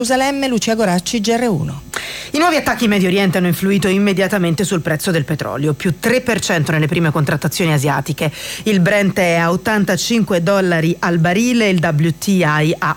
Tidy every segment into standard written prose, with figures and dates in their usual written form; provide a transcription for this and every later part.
Gerusalemme, Lucia Goracci, GR1. I nuovi attacchi in Medio Oriente hanno influito immediatamente sul prezzo del petrolio, più 3% nelle prime contrattazioni asiatiche. Il Brent è a $85 al barile, il WTI a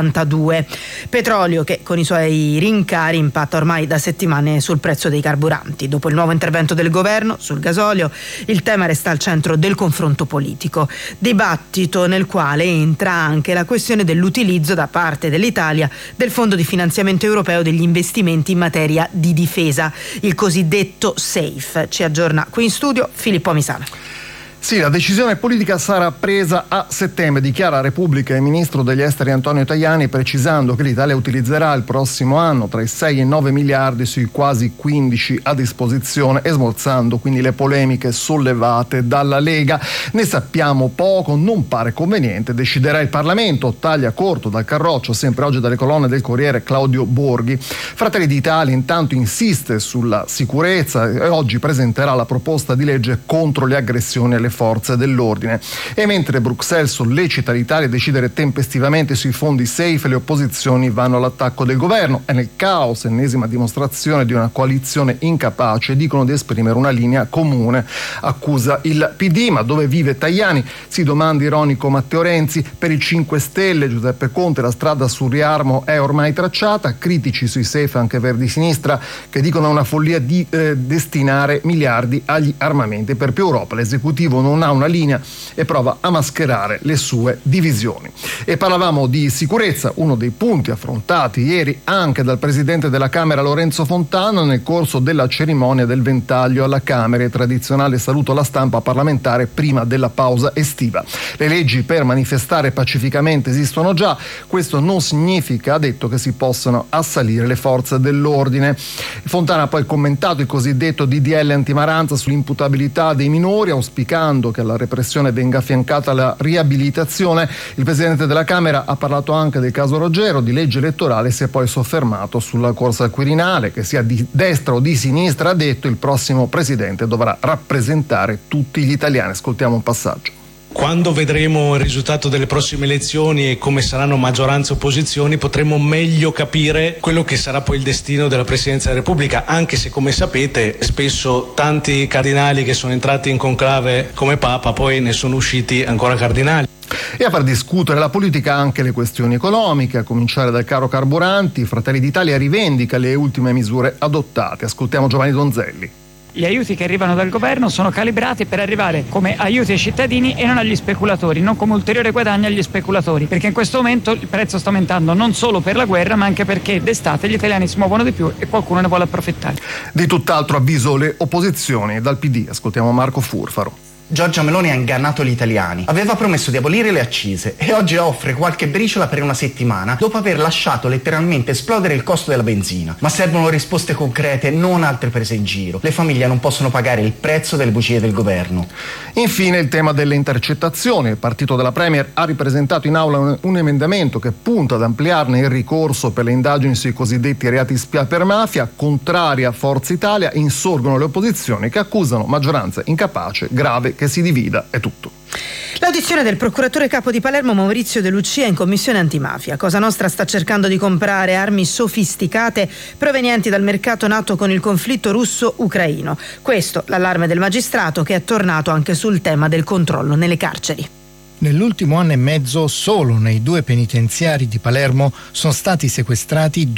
82. Petrolio che con i suoi rincari impatta ormai da settimane sul prezzo dei carburanti. Dopo il nuovo intervento del governo sul gasolio, il tema resta al centro del confronto politico. Dibattito nel quale entra anche la questione dell'utilizzo da parte dell'Italia del Fondo di finanziamento europeo degli investimenti in materia di difesa, il cosiddetto SAFE. Ci aggiorna qui in studio Filippo Misana. Sì, la decisione politica sarà presa a settembre, dichiara Repubblica il ministro degli esteri Antonio Tajani, precisando che l'Italia utilizzerà il prossimo anno tra i 6 e i 9 miliardi sui quasi 15 a disposizione, e smorzando quindi le polemiche sollevate dalla Lega. Ne sappiamo poco, non pare conveniente, deciderà il Parlamento, taglia corto dal Carroccio, sempre oggi dalle colonne del Corriere Claudio Borghi. Fratelli d'Italia intanto insiste sulla sicurezza e oggi presenterà la proposta di legge contro le aggressioni alle forze dell'ordine. E mentre Bruxelles sollecita l'Italia a decidere tempestivamente sui fondi SAFE, le opposizioni vanno all'attacco del governo. È nel caos, ennesima dimostrazione di una coalizione incapace, dicono di esprimere una linea comune, accusa il PD. Ma dove vive Tajani? Si domanda ironico Matteo Renzi. Per i 5 Stelle, Giuseppe Conte, la strada sul riarmo è ormai tracciata. Critici sui SAFE anche Verdi Sinistra, che dicono una follia di destinare miliardi agli armamenti. Per più Europa l'esecutivo non ha una linea e prova a mascherare le sue divisioni. E parlavamo di sicurezza, uno dei punti affrontati ieri anche dal presidente della Camera Lorenzo Fontana nel corso della cerimonia del ventaglio alla Camera, e tradizionale saluto alla stampa parlamentare prima della pausa estiva. Le leggi per manifestare pacificamente esistono già, questo non significa, ha detto, che si possano assalire le forze dell'ordine. Fontana ha poi commentato il cosiddetto DDL antimaranza sull'imputabilità dei minori, auspicando che alla repressione venga affiancata la riabilitazione. Il presidente della Camera ha parlato anche del caso Roggero, di legge elettorale, si è poi soffermato sulla corsa al Quirinale, che sia di destra o di sinistra, ha detto il prossimo presidente dovrà rappresentare tutti gli italiani. Ascoltiamo un passaggio. Quando vedremo il risultato delle prossime elezioni e come saranno maggioranza e opposizioni, potremo meglio capire quello che sarà poi il destino della Presidenza della Repubblica, anche se, come sapete, spesso tanti cardinali che sono entrati in conclave come Papa poi ne sono usciti ancora cardinali. E a far discutere la politica anche le questioni economiche, a cominciare dal caro carburanti. Fratelli d'Italia rivendica le ultime misure adottate. Ascoltiamo Giovanni Donzelli. Gli aiuti che arrivano dal governo sono calibrati per arrivare come aiuti ai cittadini e non agli speculatori, non come ulteriore guadagno agli speculatori, perché in questo momento il prezzo sta aumentando non solo per la guerra, ma anche perché d'estate gli italiani si muovono di più e qualcuno ne vuole approfittare. Di tutt'altro avviso le opposizioni. Dal PD ascoltiamo Marco Furfaro. Giorgia Meloni ha ingannato gli italiani. Aveva promesso di abolire le accise e oggi offre qualche briciola per una settimana, dopo aver lasciato letteralmente esplodere il costo della benzina. Ma servono risposte concrete, non altre prese in giro. Le famiglie non possono pagare il prezzo delle bugie del governo. Infine il tema delle intercettazioni. Il partito della Premier ha ripresentato in aula un emendamento che punta ad ampliarne il ricorso per le indagini sui cosiddetti reati spia per mafia. Contraria a Forza Italia insorgono le opposizioni che accusano maggioranza incapace, grave, che si divida. È tutto. L'audizione del procuratore capo di Palermo Maurizio De Lucia in commissione antimafia. Cosa Nostra sta cercando di comprare armi sofisticate provenienti dal mercato nato con il conflitto russo-ucraino. Questo l'allarme del magistrato, che è tornato anche sul tema del controllo nelle carceri. Nell'ultimo anno e mezzo solo nei 2 penitenziari di Palermo sono stati sequestrati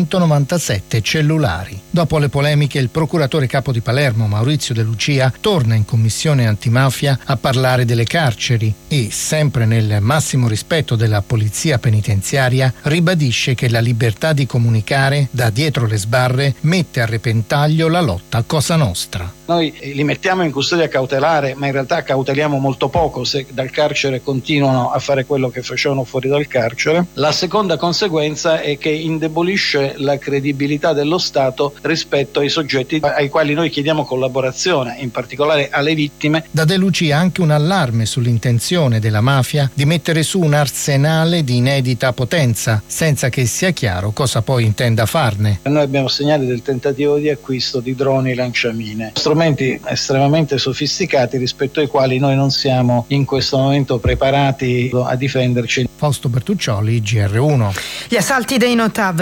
297 cellulari. Dopo le polemiche, il procuratore capo di Palermo Maurizio De Lucia torna in commissione antimafia a parlare delle carceri e, sempre nel massimo rispetto della polizia penitenziaria, ribadisce che la libertà di comunicare da dietro le sbarre mette a repentaglio la lotta a Cosa Nostra. Noi li mettiamo in custodia cautelare, ma in realtà cauteliamo molto poco se dal carcere continuano a fare quello che facevano fuori dal carcere. La seconda conseguenza è che indebolisce la credibilità dello Stato rispetto ai soggetti ai quali noi chiediamo collaborazione, in particolare alle vittime. Da De Lucia anche un allarme sull'intenzione della mafia di mettere su un arsenale di inedita potenza, senza che sia chiaro cosa poi intenda farne. Noi abbiamo segnali del tentativo di acquisto di droni lanciamine, strumenti estremamente sofisticati rispetto ai quali noi non siamo in questo momento preparati a difenderci. Fausto Bertuccioli, GR1. Gli assalti dei Notav